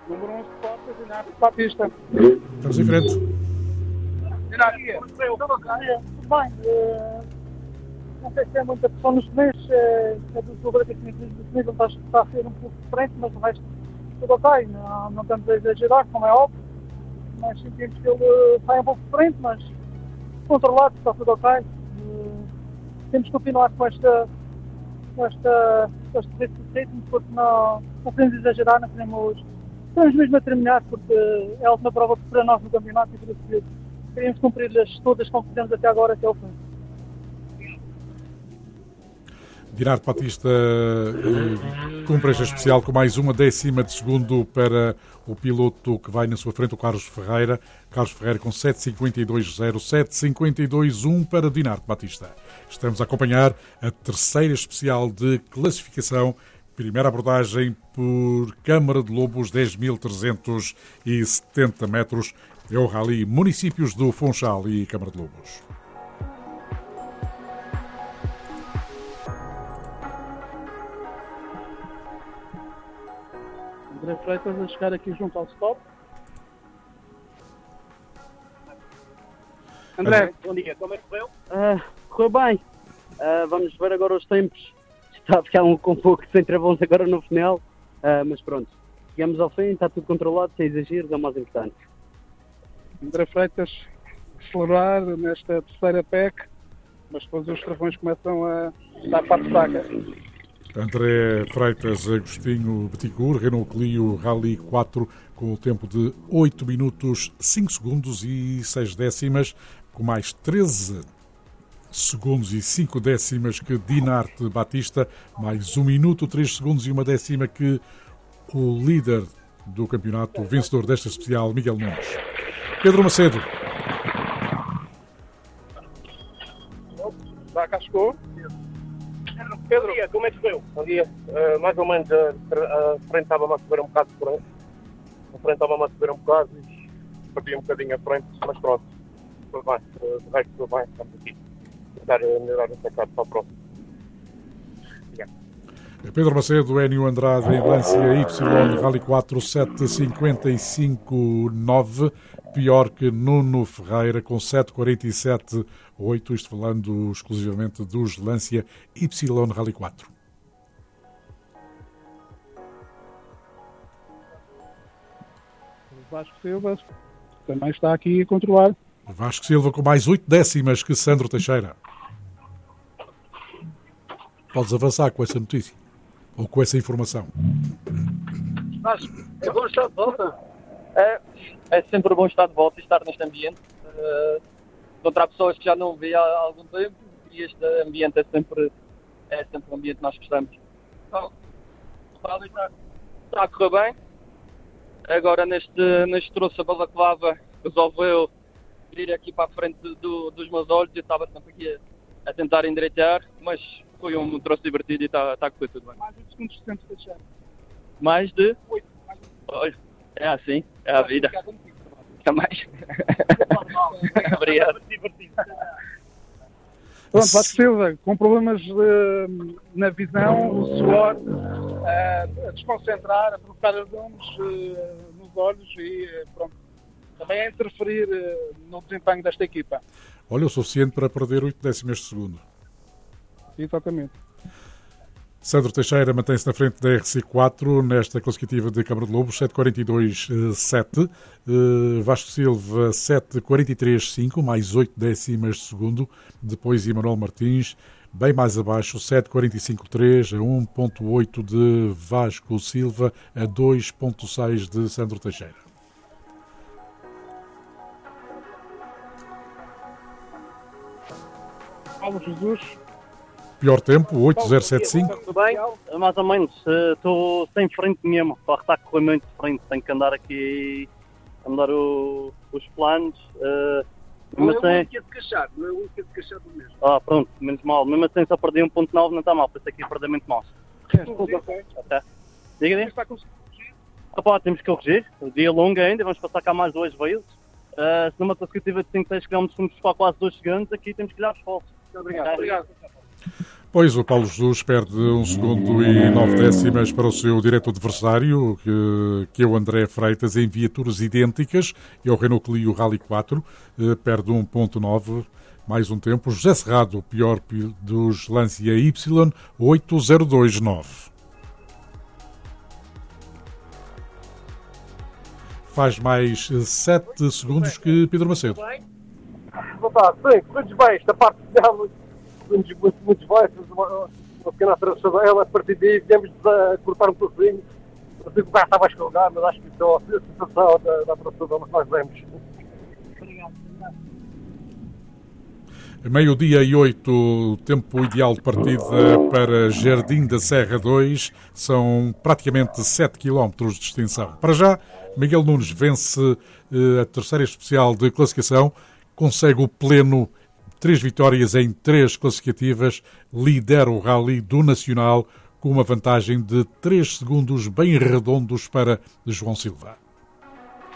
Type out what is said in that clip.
Número 11 de Porta, Dinardo Batista. Estamos em frente. Dinardo, tudo bem. Não sei se é muita pressão nos pneus. É dos lubricantes que não está a ser um pouco diferente, mas o resto tudo ok. Não estamos a exagerar, como é óbvio. Mas sentimos que ele sai um pouco diferente, mas controlado, está tudo ok. Temos que continuar com este ritmo, porque não podemos exagerar, não podemos. Estamos mesmo a terminar, porque é a última prova para nós no campeonato e por isso queríamos cumprir todas como fizemos até agora, até ao fim. Dinardo Batista cumpre esta especial com mais 1/10 de segundo para o piloto que vai na sua frente, o Carlos Ferreira. Carlos Ferreira com 7.52.0, 7.52.1 para Dinardo Batista. Estamos a acompanhar a terceira especial de classificação. Primeira abordagem por Câmara de Lobos, 10.370 metros. É o Rally Municípios do Funchal e Câmara de Lobos. André Freitas a chegar aqui junto ao stop. André, bom dia, como é que correu? Correu bem. Vamos ver agora os tempos. Está a ficar com um pouco sem travões agora no final, mas pronto. Chegamos ao fim, está tudo controlado, sem exageros, é o mais importante. André Freitas acelerar nesta terceira PEC, mas depois os travões começam a dar parte fraca. André Freitas, Agostinho Betancourt, Renault Clio Rally 4 com o tempo de 8 minutos, 5 segundos e 6 décimas, com mais 13 segundos e 5 décimas que Dinardo Batista, mais 1 minuto, 3 segundos e 1 décima que o líder do campeonato, o vencedor desta especial, Miguel Nunes. Pedro Macedo. Já cá chegou. Pedro, bom dia, como é que correu? Bom dia. Mais ou menos a frente estava-me a subir um bocado por aí. A frente estava-me a subir um bocado e perdi um bocadinho a frente, mas pronto. Tudo bem. De resto, tudo bem. Estamos aqui. Tentar melhorar esta carta para a próxima. Obrigado. Pedro Macedo, Enio Andrade, em Lancia Y, Rally 4, 7.55.9, pior que Nuno Ferreira, com 7.47.8, isto falando exclusivamente dos Lancia Y Rally 4. O Vasco Silva também está aqui a controlar. Vasco Silva com mais 8 décimas que Sandro Teixeira. Podes avançar com essa notícia ou com essa informação. É bom estar de volta. É sempre bom estar de volta e estar neste ambiente. Encontrar pessoas que já não vi há algum tempo e este ambiente é sempre um ambiente que nós gostamos. Então, está a correr bem. Agora neste troço a balaclava resolveu vir aqui para a frente dos meus olhos. Eu estava sempre aqui a tentar endireitar, mas foi um troço divertido e está a correr tudo bem. Mais 8 segundos de tempo de deixar. Mais de 8. Olha, é assim, é a vida. É mais. Obrigado. Pronto, Vasco Silva, com problemas na visão, o suor, a desconcentrar, a provocar ardumes nos olhos e pronto, também a interferir no desempenho desta equipa. Olha, o suficiente para perder 8 décimas de segundo. Exatamente. Sandro Teixeira mantém-se na frente da RC4 nesta classificativa de Câmara de Lobos, 7.42.7. Vasco Silva, 7.43.5, mais 8 décimas de segundo. Depois Emanuel Martins, bem mais abaixo, 7.45.3, a 1.8 de Vasco Silva, a 2.6 de Sandro Teixeira. Paulo Jesus. Pior tempo, 8.075. Tudo bem? Mais ou menos. Estou sem frente mesmo. O carro está a correr muito de frente. Tenho que andar aqui a mudar os planos. Não é o único de queixar, não é o único de queixar do mesmo. Pronto, menos mal. Mesmo assim só perdi 1.9, não está mal. Pensei que ia perder muito mal. Até. Diga-lhe. Temos que corrigir. O dia longo ainda. Vamos passar cá mais 2 vezes. Se numa classificativa de 5, 6 km vamos buscar quase 2 segundos, aqui temos que lhe dar esforço. Obrigado. Pois o Paulo Jesus perde 1 segundo e 9 décimas para o seu direto adversário, que é o André Freitas, em viaturas idênticas. É o Renault Clio Rally 4, perde 1.9, mais um tempo. José Serrado, o pior dos Lancia Y, 8.029. Faz mais 7 segundos que Pedro Macedo. Boa tarde. Bem, corremos bem. Esta parte final, muito bem. Uma pequena atravessadela. A partir daí, viemos a cortar um pouquinho. Eu sei que o carro estava a escorregar, mas acho que isso é a sensação da atravessadela que nós vemos. Obrigado. Meio-dia e 8, tempo ideal de partida para Jardim da Serra 2. São praticamente 7 km de extensão. Para já, Miguel Nunes vence a terceira especial de classificação, consegue o pleno, 3 vitórias em 3 classificativas, lidera o Rally do Nacional com uma vantagem de 3 segundos bem redondos para João Silva.